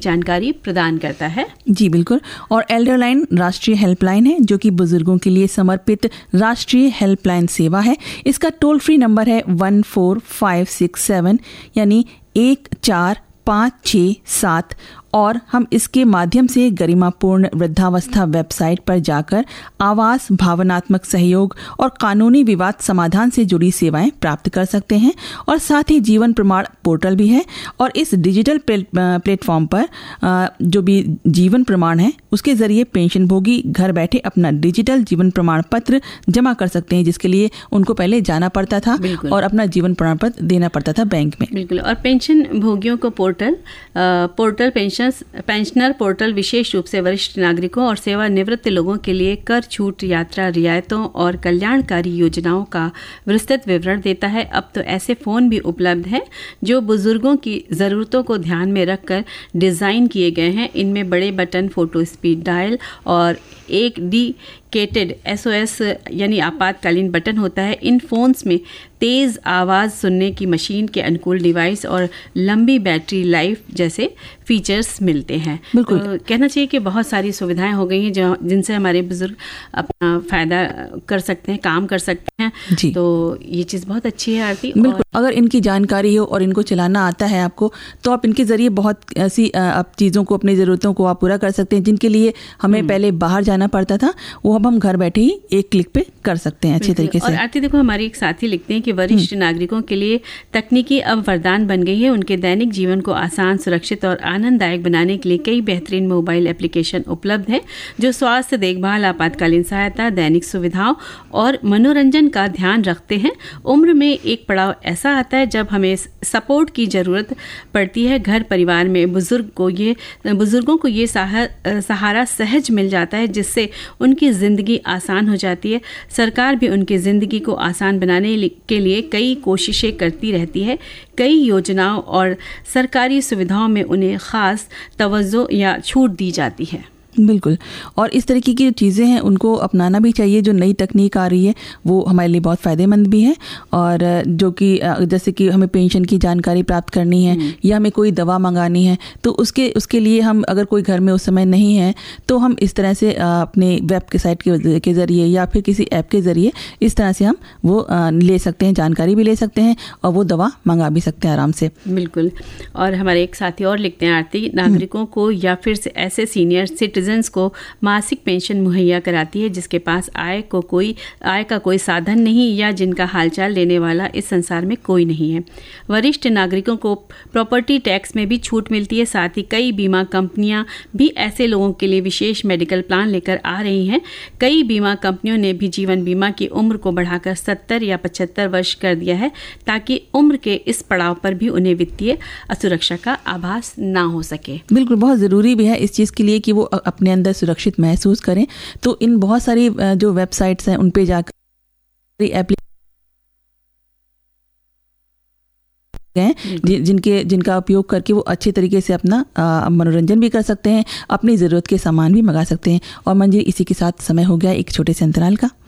जानकारी प्रदान करता है। जी बिल्कुल। और एल्डर लाइन राष्ट्रीय हेल्पलाइन है जो कि बुजुर्गों के लिए समर्पित राष्ट्रीय हेल्पलाइन सेवा है। इसका टोल फ्री नंबर है 14567 यानी 14567 और हम इसके माध्यम से गरिमापूर्ण वृद्धावस्था वेबसाइट पर जाकर आवास, भावनात्मक सहयोग और कानूनी विवाद समाधान से जुड़ी सेवाएं प्राप्त कर सकते हैं। और साथ ही जीवन प्रमाण पोर्टल भी है और इस डिजिटल प्लेटफॉर्म पर जो भी जीवन प्रमाण है उसके जरिए पेंशनभोगी घर बैठे अपना डिजिटल जीवन प्रमाण पत्र जमा कर सकते हैं, जिसके लिए उनको पहले जाना पड़ता था और अपना जीवन प्रमाण पत्र देना पड़ता था बैंक में। बिल्कुल। और पेंशन भोगियों को पोर्टल पेंशनर पोर्टल विशेष रूप से वरिष्ठ नागरिकों और सेवानिवृत्त लोगों के लिए कर छूट, यात्रा रियायतों और कल्याणकारी योजनाओं का विस्तृत विवरण देता है। अब तो ऐसे फ़ोन भी उपलब्ध हैं जो बुजुर्गों की ज़रूरतों को ध्यान में रखकर डिज़ाइन किए गए हैं। इनमें बड़े बटन, फोटो स्पीड डायल और एक डेडिकेटेड SOS यानी आपातकालीन बटन होता है। इन फ़ोन्स में तेज़ आवाज़ सुनने की मशीन के अनुकूल डिवाइस और लंबी बैटरी लाइफ जैसे फीचर्स मिलते हैं। तो कहना चाहिए कि बहुत सारी सुविधाएं हो गई हैं जिनसे हमारे बुजुर्ग अपना फ़ायदा कर सकते हैं, काम कर सकते हैं। तो ये चीज़ बहुत अच्छी है आरती। बिल्कुल। अगर इनकी जानकारी हो और इनको चलाना आता है आपको, तो आप इनके ज़रिए बहुत ऐसी आप चीज़ों को, अपनी ज़रूरतों को आप पूरा कर सकते हैं जिनके लिए हमें पहले बाहर जाना पड़ता था, वो अब हम घर बैठे ही एक क्लिक पे कर सकते हैं अच्छे तरीके से। और आरती देखो, हमारी एक साथी लिखते हैं कि वरिष्ठ नागरिकों के लिए तकनीकी अब वरदान बन गई है। उनके दैनिक जीवन को आसान, सुरक्षित और आनंददायक बनाने के लिए कई बेहतरीन मोबाइल एप्लीकेशन उपलब्ध हैं जो स्वास्थ्य देखभाल, आपातकालीन सहायता, दैनिक सुविधाओं और मनोरंजन का ध्यान रखते हैं। उम्र में एक पड़ाव ऐसा आता है जब हमें सपोर्ट की ज़रूरत पड़ती है। घर परिवार में बुजुर्गों को ये सहारा सहज मिल जाता है, जिससे उनकी ज़िंदगी आसान हो जाती है। सरकार भी उनकी ज़िंदगी को आसान बनाने के लिए कई कोशिशें करती रहती है। कई योजनाओं और सरकारी सुविधाओं में उन्हें ख़ास तवज्जो या छूट दी जाती है। बिल्कुल। और इस तरीके की जो चीज़ें हैं उनको अपनाना भी चाहिए। जो नई तकनीक आ रही है वो हमारे लिए बहुत फ़ायदेमंद भी है। और जो कि जैसे कि हमें पेंशन की जानकारी प्राप्त करनी है या हमें कोई दवा मंगानी है, तो उसके लिए हम अगर कोई घर में उस समय नहीं है तो हम इस तरह से अपने वेब के साइट के ज़रिए या फिर किसी ऐप के ज़रिए इस तरह से हम वो ले सकते हैं, जानकारी भी ले सकते हैं और वो दवा मंगा भी सकते हैं आराम से। बिल्कुल। और हमारे एक साथी और लिखते हैं आरती, नागरिकों को या फिर ऐसे सीनियर सिटीजन्स को मासिक पेंशन मुहैया कराती है जिसके पास आय का कोई साधन नहीं या जिनका हालचाल लेने वाला इस संसार में कोई नहीं है। वरिष्ठ नागरिकों को प्रॉपर्टी टैक्स में भी छूट मिलती है। साथ ही कई बीमा कंपनियां भी ऐसे लोगों के लिए विशेष मेडिकल प्लान लेकर आ रही हैं। कई बीमा कंपनियों ने भी जीवन बीमा की उम्र को बढ़ाकर 70 या 75 वर्ष कर दिया है ताकि उम्र के इस पड़ाव पर भी उन्हें वित्तीय असुरक्षा का आभास ना हो सके। बिल्कुल, बहुत ज़रूरी भी है इस चीज़ के लिए कि वो अपने अंदर सुरक्षित महसूस करें। तो इन बहुत सारी जो वेबसाइट्स हैं उन पे जाकर जिनका उपयोग करके वो अच्छे तरीके से अपना मनोरंजन भी कर सकते हैं, अपनी ज़रूरत के सामान भी मंगा सकते हैं। और मंजिल, इसी के साथ समय हो गया एक छोटे से अंतराल का।